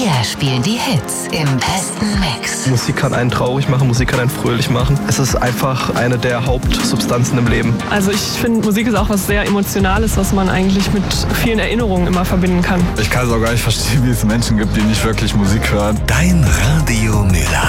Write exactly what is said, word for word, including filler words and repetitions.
Wir spielen die Hits im besten Mix. Musik kann einen traurig machen, Musik kann einen fröhlich machen. Es ist einfach eine der Hauptsubstanzen im Leben. Also ich finde, Musik ist auch was sehr Emotionales, was man eigentlich mit vielen Erinnerungen immer verbinden kann. Ich kann es auch gar nicht verstehen, wie es Menschen gibt, die nicht wirklich Musik hören. Dein Radio Müller.